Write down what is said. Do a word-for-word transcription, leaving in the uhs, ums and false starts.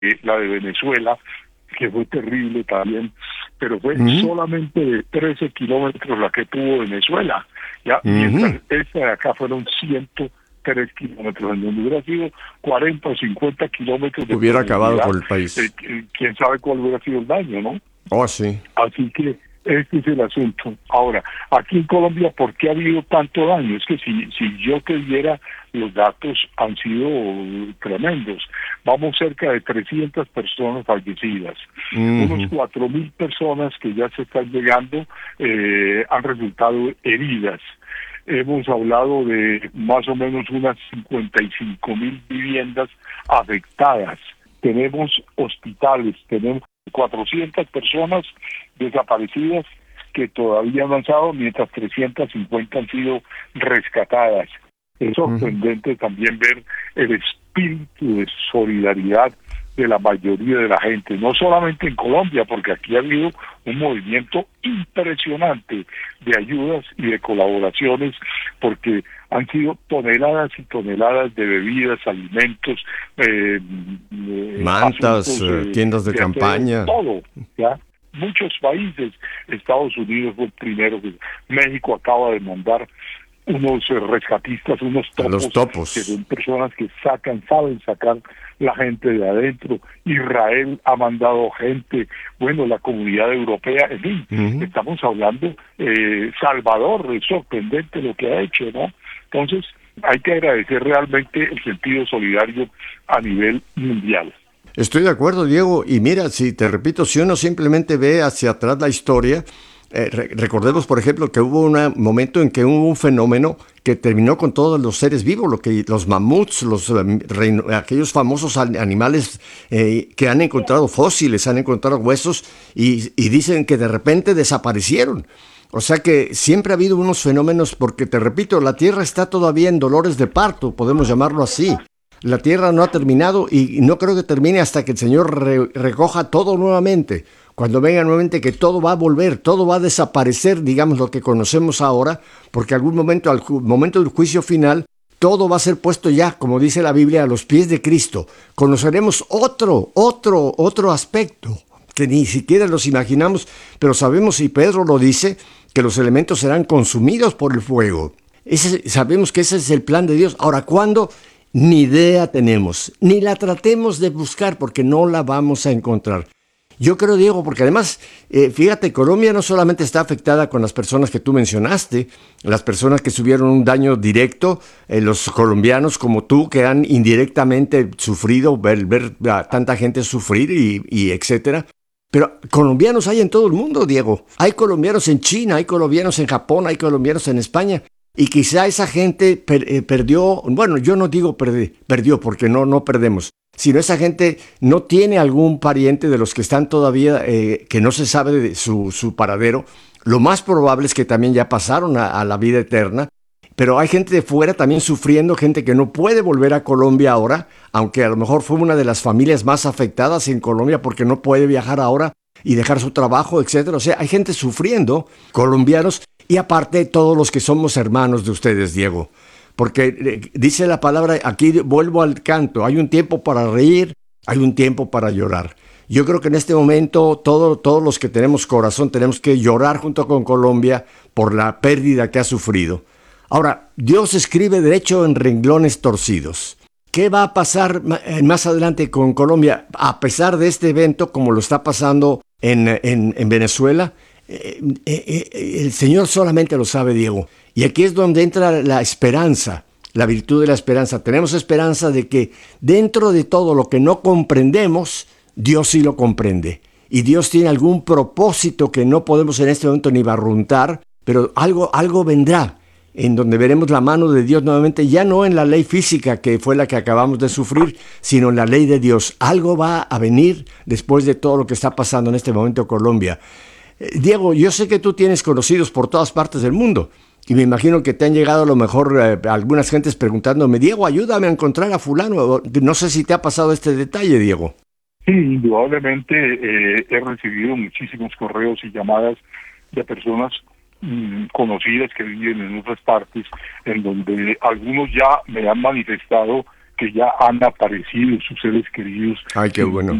eh, la de Venezuela, que fue terrible también, pero fue Uh-huh. solamente de trece kilómetros la que tuvo Venezuela, ya, Uh-huh. mientras esta de acá fueron ciento tres kilómetros, en donde hubiera sido cuarenta o cincuenta kilómetros de Hubiera acabado profundidad, con el país. eh, quién sabe cuál hubiera sido el daño, ¿no? Oh, sí. Así que este es el asunto. Ahora, aquí en Colombia, ¿por qué ha habido tanto daño? Es que si, si yo te diera, los datos han sido tremendos. Vamos cerca de trescientas personas fallecidas. Uh-huh. Unos cuatro mil personas que ya se están llegando eh, han resultado heridas. Hemos hablado de más o menos unas cincuenta y cinco mil viviendas afectadas. Tenemos hospitales, tenemos cuatrocientas personas desaparecidas que todavía no han estado, mientras trescientas cincuenta han sido rescatadas. Es sorprendente uh-huh. también ver el espíritu de solidaridad de la mayoría de la gente, no solamente en Colombia, porque aquí ha habido un movimiento impresionante de ayudas y de colaboraciones, porque han sido toneladas y toneladas de bebidas, alimentos, eh, mantas, asuntos, eh, tiendas de, de campaña, todo, ¿ya? Muchos países, Estados Unidos fue el primero, que México acaba de mandar unos rescatistas, unos topos, los topos, que son personas que sacan, saben sacar la gente de adentro. Israel ha mandado gente, bueno, la comunidad europea, en fin, uh-huh. estamos hablando, eh, Salvador, es sorprendente lo que ha hecho, ¿no? Entonces, hay que agradecer realmente el sentido solidario a nivel mundial. Estoy de acuerdo, Diego, y mira, si te repito, si uno simplemente ve hacia atrás la historia, Eh, re- recordemos, por ejemplo, que hubo un momento en que hubo un fenómeno que terminó con todos los seres vivos, lo que los mamuts, los um, reino, aquellos famosos animales eh, que han encontrado fósiles, han encontrado huesos y, y dicen que de repente desaparecieron. O sea que siempre ha habido unos fenómenos, porque te repito, la Tierra está todavía en dolores de parto, podemos llamarlo así. La Tierra no ha terminado y no creo que termine hasta que el Señor re- recoja todo nuevamente. Cuando venga nuevamente, que todo va a volver, todo va a desaparecer, digamos, lo que conocemos ahora, porque algún momento, al ju- momento del juicio final, todo va a ser puesto ya, como dice la Biblia, a los pies de Cristo. Conoceremos otro, otro, otro aspecto que ni siquiera los imaginamos, pero sabemos, y Pedro lo dice, que los elementos serán consumidos por el fuego. Ese, sabemos que ese es el plan de Dios. Ahora, ¿cuándo? Ni idea tenemos, ni la tratemos de buscar porque no la vamos a encontrar. Yo creo, Diego, porque además, eh, fíjate, Colombia no solamente está afectada con las personas que tú mencionaste, las personas que tuvieron un daño directo, eh, los colombianos como tú, que han indirectamente sufrido, ver, ver a tanta gente sufrir y, y etcétera. Pero colombianos hay en todo el mundo, Diego. Hay colombianos en China, hay colombianos en Japón, hay colombianos en España. Y quizá esa gente per, eh, perdió, bueno, yo no digo perdi, perdió porque no, no perdemos, sino esa gente no tiene algún pariente de los que están todavía, eh, que no se sabe de su, su paradero. Lo más probable es que también ya pasaron a, a la vida eterna, pero hay gente de fuera también sufriendo, gente que no puede volver a Colombia ahora, aunque a lo mejor fue una de las familias más afectadas en Colombia porque no puede viajar ahora y dejar su trabajo, etcétera. O sea, hay gente sufriendo, colombianos, y aparte todos los que somos hermanos de ustedes, Diego. Porque eh, dice la palabra, aquí vuelvo al canto, hay un tiempo para reír, hay un tiempo para llorar. Yo creo que en este momento todo, todos los que tenemos corazón tenemos que llorar junto con Colombia por la pérdida que ha sufrido. Ahora, Dios escribe derecho en renglones torcidos. ¿Qué va a pasar más adelante con Colombia a pesar de este evento como lo está pasando en, en, en Venezuela? Eh, eh, eh, el Señor solamente lo sabe, Diego. Y aquí es donde entra la esperanza, la virtud de la esperanza. Tenemos esperanza de que dentro de todo lo que no comprendemos, Dios sí lo comprende. Y Dios tiene algún propósito que no podemos en este momento ni barruntar, pero algo, algo vendrá en donde veremos la mano de Dios nuevamente, ya no en la ley física que fue la que acabamos de sufrir, sino en la ley de Dios. Algo va a venir después de todo lo que está pasando en este momento en Colombia. Diego, yo sé que tú tienes conocidos por todas partes del mundo y me imagino que te han llegado a lo mejor eh, algunas gentes preguntándome, Diego, ayúdame a encontrar a fulano. No sé si te ha pasado este detalle, Diego. Sí, indudablemente eh, he recibido muchísimos correos y llamadas de personas mmm, conocidas que viven en otras partes, en donde algunos ya me han manifestado que ya han aparecido sus seres queridos. Ay, qué bueno.